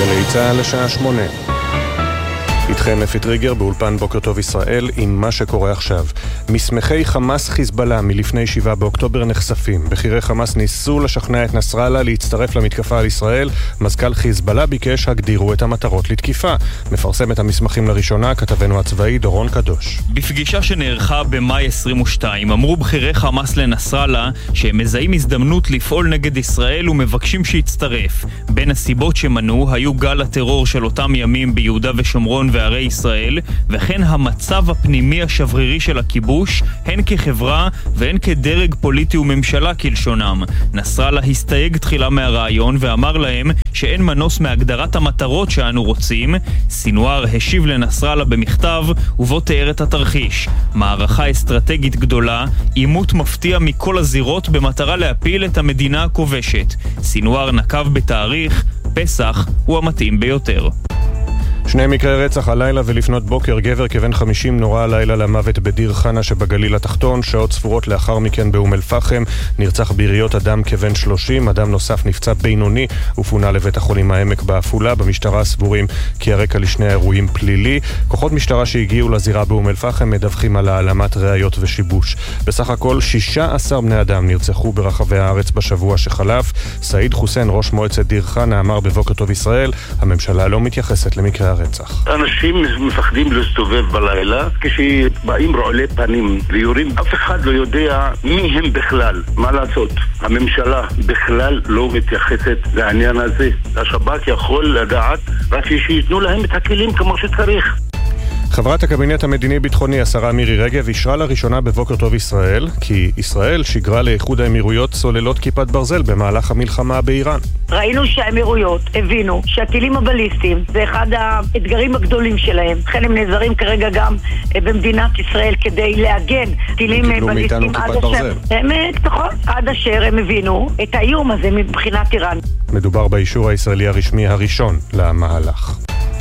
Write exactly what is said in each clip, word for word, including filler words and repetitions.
גלי צהל לשעה שמונה. איתכם אפי טריגר באולפן בוקר טוב ישראל עם מה שקורה עכשיו. מסמכי חמאס חיזבאללה מלפני שבעה באוקטובר נחשפים. בחירי חמאס ניסו לשכנע את נסראללה להצטרף למתקפה על ישראל. מזכ"ל חיזבאללה ביקש הגדירו את המטרות לתקיפה. מפרסם את המסמכים לראשונה כתבנו הצבאי דורון קדוש. בפגישה שנערכה במאי עשרים ושתיים אמרו בחירי חמאס לנסראללה שהם מזהים הזדמנות לפעול נגד ישראל ומבקשים שיצטרף. בין הסיבות שמנו היו גל הטרור של אותם ימים ביהודה ושומרון וערי ישראל, וכן המצב הפנימי השברירי של הכיבוש, הן כחברה והן כדרג פוליטי וממשלה כלשונם. נסראללה הסתייג תחילה מהרעיון ואמר להם שאין מנוס מהגדרת המטרות שאנו רוצים. סינואר השיב לנסראללה במכתב ובו תיאר את התרחיש. מערכה אסטרטגית גדולה, עימות מפתיע מכל הזירות במטרה להפיל את המדינה הכובשת. סינואר נקב בתאריך, פסח הוא המתאים ביותר. שני מקרי רצח הלילה ולפנות בוקר. גבר כבן חמישים נורה הלילה למוות בדיר חנה שבגליל התחתון. שעות ספורות לאחר מכן באום אל-פחם נרצח ביריות אדם כבן שלושים. אדם נוסף נפצע בינוני ופונה לבית החולים העמק בעפולה. במשטרה סבורים כי הרקע לשני האירועים פלילי. כוחות משטרה שהגיעו לזירה באום אל-פחם מדווחים על העלמת ראיות ושיבוש. בסך הכל שישה עשר בני אדם נרצחו ברחבי הארץ בשבוע שחלף. סעיד חוסיין, ראש מועצת דיר חנה, אמר בבוקר טוב ישראל, הממשלה לא מתייחסת למקרה הרצח. אנשים מפחדים להסתובב בלילה כשבאים רעולי פנים ויורים. אף אחד לא יודע מי הם בכלל. מה לעשות? הממשלה בכלל לא מתייחסת לעניין הזה. השב"כ יכול לדעת רק שיתנו להם את הכלים כמו שצריך. חברת הקבינט המדיני-ביטחוני השרה מירי רגב אישרה לראשונה בבוקר טוב ישראל כי ישראל שיגרה לאיחוד האמירויות סוללות כיפת ברזל במהלך המלחמה באיראן. ראינו שהאמירויות הבינו שהטילים הבליסטיים זה אחד האתגרים הגדולים שלהם. לכן הם נעזרים כרגע גם במדינת ישראל כדי להגן טילים בליסטיים עד אשר הם, נכון, עד אשר הם הבינו את האיום הזה מבחינת איראן. מדובר באישור הישראלי הרשמי הראשון למהלך.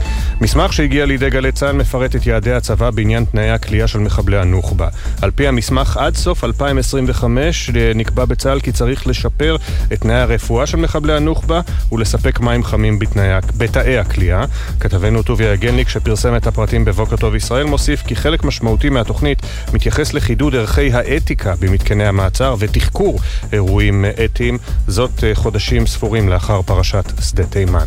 מסמך שהגיע לידי גלי צה"ל מפרט את יעדי הצבא בעניין תנאי הכלייה של מחבלי הנוח'בה. על פי המסמך, עד סוף אלפיים עשרים וחמש נקבע בצה"ל כי צריך לשפר את תנאי הרפואה של מחבלי הנוח'בה ולספק מים חמים בתנאי, בתאי הכלייה. כתבנו טוביה יגנליק שפרסם את הפרטים בבוקר טוב ישראל מוסיף כי חלק משמעותי מהתוכנית מתייחס לחידוד ערכי האתיקה במתקני המעצר ותחקור אירועים אתיים, זאת חודשים ספורים לאחר פרשת שדה תימן.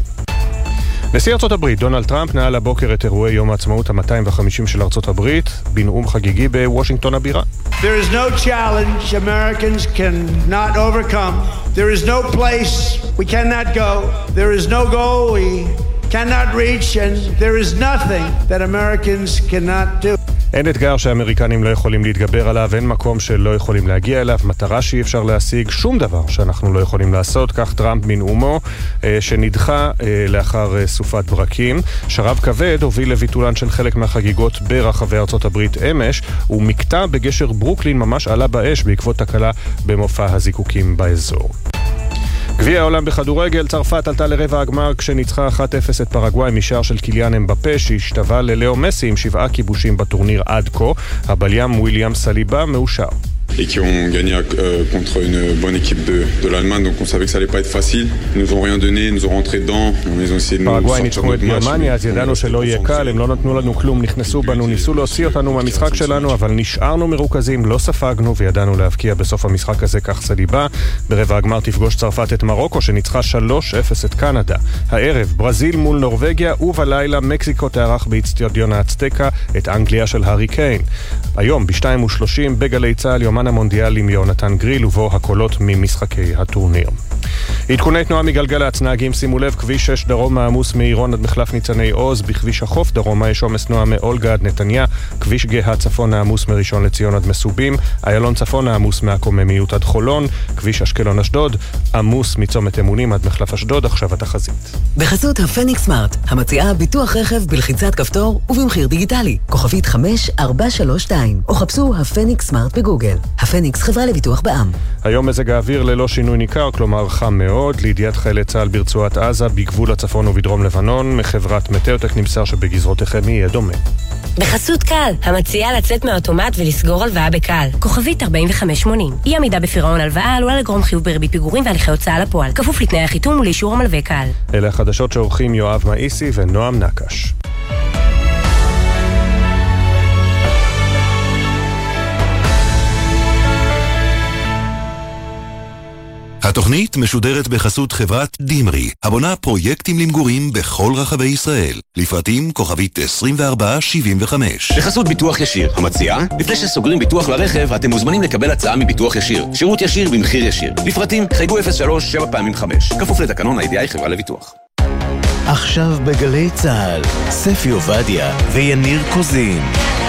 נשיא ארצות הברית, דונלד טראמפ, נעל הבוקר את אירועי יום העצמאות ה-מאתיים וחמישים של ארצות הברית בנאום חגיגי בוושינגטון הבירה. There is no challenge Americans cannot overcome. There is no place we cannot go. There is no goal we cannot reach and there is nothing that Americans cannot do. אין אתגר שהאמריקנים לא יכולים להתגבר עליו, אין מקום שלא יכולים להגיע אליו, מטרה שאי אפשר להשיג, שום דבר שאנחנו לא יכולים לעשות, כך טראמפ בנאומו שנדחה לאחר סופת ברקים. שרב כבד הוביל לביטולן של חלק מהחגיגות ברחבי ארצות הברית אמש, ומקטע בגשר ברוקלין ממש עלה באש בעקבות תקלה במופע הזיקוקים באזור. גביע העולם בכדורגל, צרפת עלתה לרבע הגמר כשניצחה אחת אפס את פרגוואי משער של קיליאן אמבפה שהשתווה ללאו מסי עם שבעה כיבושים בטורניר עד כה. הבלם וויליאם סליבה מאושר. et qui ont gagné euh, contre une bonne équipe de, de l'Allemagne, donc on savait que ça allait pas être facile. Ils nous ont rien donné, ils nous ont rentré dedans, ils ont essayé de nous sortir notre match. גרמניה, אז ידענו שלא יהיה קל, הם לא נתנו לנו כלום, נכנסו בנו, ניסו להוציא אותנו מהמשחק שלנו, אבל נשארנו מרוכזים, לא ספגנו וידענו להבקיע בסוף המשחק הזה, כך סליבה. ברבע הגמר תפגוש צרפת את מרוקו שניצחה שלוש אפס את קנדה. הערב ברזיל מול נורווגיה ובלילה מקסיקו תארח באצטדיון האצטקה את אנגליה של הארי קיין. היום ב-שתיים ושלושים בגלי צה"ל יומן המונדיאל עם יונתן גריל ובו הקולות ממשחקי הטורניר. עדכוני תנועה מגלגלצ, נהגים שימו לב, כביש שש דרום העמוס מעירון עד מחלף ניצני עוז, בכביש החוף דרומה יש עומס תנועה מאולגה עד נתניה, כביש גאה צפון העמוס מראשון לציון עד מסובים, איילון צפון העמוס מהקוממיות עד חולון, כביש אשקלון אשדוד עמוס מצומת אמונים עד מחלף אשדוד. עכשיו התחזית בחסות הפניקס סמארט, המציעה ביטוח רכב בלחיצת כפתור ובמחיר דיגיטלי, כוכבית חמש ארבע שלוש שתיים, או חפשו הפניקס סמארט בגוגל. הפניקס, חברה לביטוח בע"מ. היום מזג האוויר ללא שינוי ניכר, כלומר חם מאוד, לידיעת חיילי צה"ל ברצועת עזה, בגבול הצפון ובדרום לבנון, מחברת מטאוטק נמסר שבגזרותיכם יהיה דומה. בחסות קל, המציעה לצאת מהאוטומט ולסגור הלוואה בקל. כוכבית ארבעים וחמש שמונים. אי עמידה בפירעון הלוואה עלולה לגרום חיוב בריבית פיגורים והליכי הוצאה לפועל. כפוף לתנאי החיתום ולאישור המלווה קל. אלה החדשות שעורכים יואב מאיסי ונועם נקש. התוכנית משודרת בחסות חברת דימרי, הבונה פרויקטים למגורים בכל רחבי ישראל. לפרטים כוכבית עשרים וארבע שבעים וחמש. בחסות ביטוח ישיר, המציעה, לפני שסוגרים ביטוח לרכב, אתם מוזמנים לקבל הצעה מביטוח ישיר. שירות ישיר במחיר ישיר. לפרטים חייגו אפס שלוש שבע פעמים חמש. כפוף לתקנון ה-איי די איי חברה לביטוח. עכשיו בגלי צהל, ספי עובדיה ויניר קוזין.